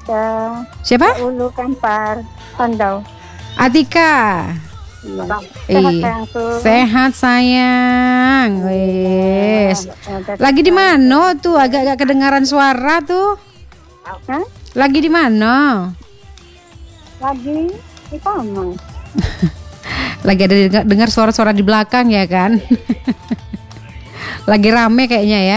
Atika. Siapa? Ulu Kampar, Tandau. Atika. Sehat sayangku. Sehat sayang. Wes. Lagi di mana tuh? Agak-agak kedengaran suara tuh. Hah? Lagi di mana? Lagi di Taman. Lagi ada dengar suara-suara di belakang ya kan? Lagi rame kayaknya ya.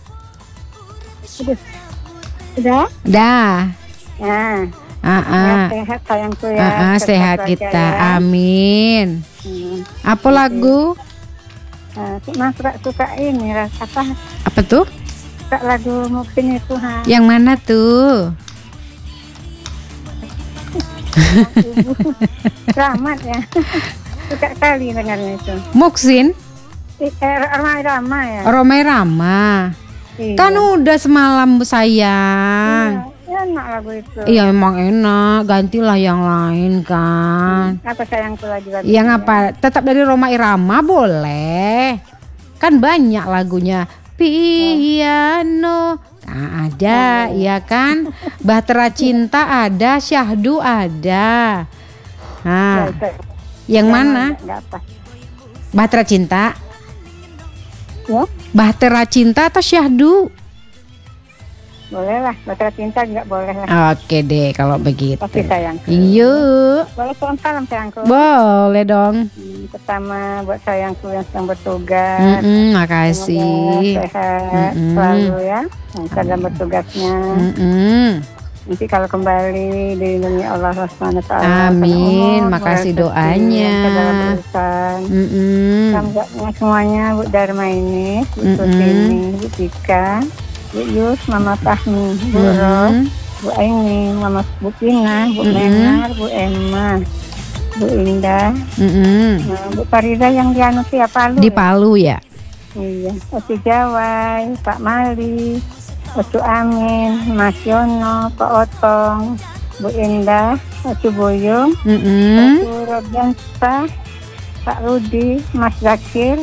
Udah? Dah. Nah. Ya, sehat sayangku ya. Sehat kita. Ya. Amin. Apa lagu? Mas suka ini apa? Apa tuh? Suka lagu Muksin itu Yang mana tuh? Selamat ya. Suka kali dengarnya itu. Muksin? Rama ya. Romai Rama. Iya. Kan udah semalam sayang. Iya, enak lagu itu. Iya memang enak. Gantilah yang lain kan. Apa sayangku lagi? Yang apa? Tetap dari Roma Irama boleh. Kan banyak lagunya. Piano ada, ya kan? Bahtera Cinta ada, Syahdu ada. Nah, yang mana? Bahtera Cinta? Ya? Bahtera Cinta atau Syahdu? Boleh lah, Bahtera Cinta juga boleh lah. Oke deh kalau begitu. Tapi sayang. Iya. Boleh salam sayangku. Boleh dong. Pertama buat sayangku yang sedang bertugas. Makasih. Semoga sehat selalu ya. Dalam bertugasnya. Nanti kalau kembali dilindungi Allah Subhanahu wa taala. Amin. Makasih doanya. Dalam urusan. Sambutannya semuanya Bu Dharma ini, Bu Sutini, Bu Tika, Bu Yus, Mama Fahmi, Bu Ros, Bu Aini, Mama Bu Pina, Bu Menar, Bu Emma, Bu Indah, Bu Farida yang di ya Palu. Di Palu ya. Iya. Otu Jawai, Pak Mali, Otu Amin, Mas Yono, Pak Otong, Bu Indah, Otu Boyong, Otu Robiansa, Pak Rudi, Mas Zakir,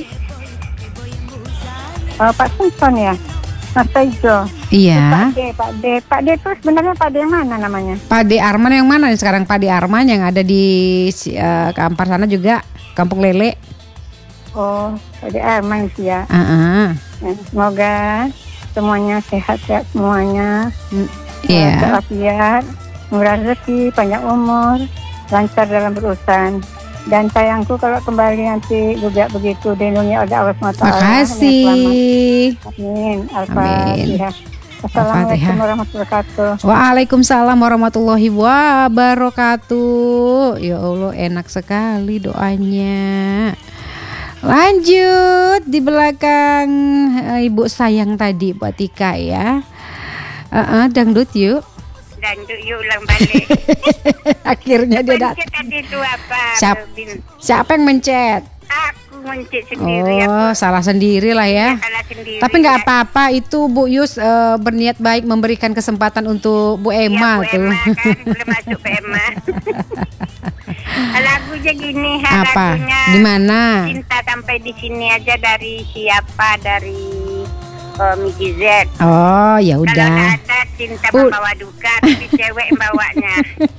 Pak Simpson ya, Mas Taijo. Iya. Pak D itu sebenarnya Pak D yang mana namanya? Pak D Arman yang mana nih sekarang? Pak D Arman yang ada di Kampar sana juga, Kampung Lele. Oh, Pak D Arman sih ya. Semoga semuanya sehat-sehat semuanya. Iya. Walafiat, murah rezeki, panjang umur, lancar dalam berurusan. Dan sayangku kalau kembali nanti juga begitu dilindungi oleh Allah SWT. Makasih. Amin. Al-Fatihah. Assalamualaikum warahmatullahi wabarakatuh. Waalaikumsalam warahmatullahi wabarakatuh. Ya Allah enak sekali doanya. Lanjut di belakang ibu sayang tadi Mbak Tika ya. Dangdut yuk. Dangdut yuk ulang balik. Akhirnya dia datang. Tadi itu apa? Siapa yang mencet? Aku mencet sendiri. Salah sendiri lah ya. Salah sendiri. Tapi nggak apa-apa itu Bu Yus berniat baik memberikan kesempatan untuk Bu Emma ya, Bu tuh. Emma kan belum masuk Bu Emma. Lagunya gini, apa? Lagunya Gimana? Cinta sampai di sini aja dari siapa? Dari Miki Z. Oh ya udah. Kalau ada cinta membawa duka, tapi cewek yang bawanya.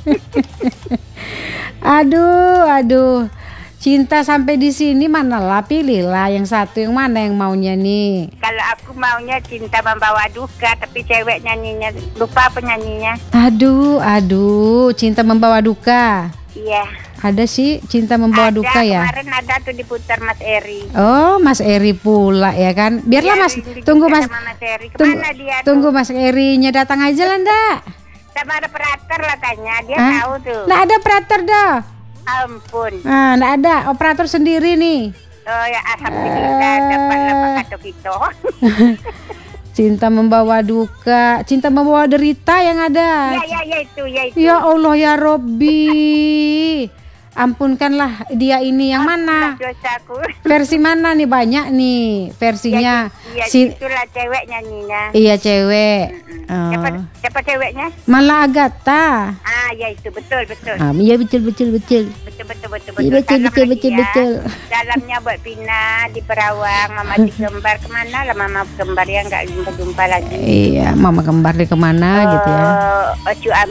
Aduh. Cinta sampai di sini manalah, pilihlah yang satu, yang mana yang maunya nih? Kalau aku maunya cinta membawa duka, tapi cewek nyanyinya lupa penyanyinya. Aduh, cinta membawa duka. Iya. Ada sih cinta membawa duka ya. Kemarin ada tuh diputar Mas Eri. Oh, Mas Eri pula ya kan. Biarlah Mas, tunggu Mas. Tunggu Mas Erinya datang aja lah ndak. Sama ada operator lah tanya, dia tahu tuh. Nggak ada operator dah. Ampun. Nggak ada operator sendiri nih. Oh ya alhamdulillah dapatlah Pak Kato. Cinta membawa duka, cinta membawa derita yang ada. Ya itu. Ya Allah ya Robbi. Ampunkanlah dia ini yang mana? Versi mana nih, banyak nih versinya. Iya, itulah cewek nyanyinya. Iya cewek. Siapa ceweknya? Malah Agatha. Ya itu betul. Iya betul. Betul. Iya betul. Dalamnya buat Pina di Perawang, Mama di Kembar kemana lah Mama Kembar yang nggak jumpa lagi. Iya, Mama Kembar di kemana gitu ya.